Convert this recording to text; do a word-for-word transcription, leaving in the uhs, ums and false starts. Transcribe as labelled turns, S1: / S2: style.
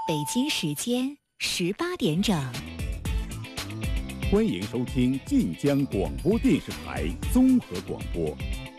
S1: 北京时间十八点整，
S2: 欢迎收听晋江广播电视台综合广播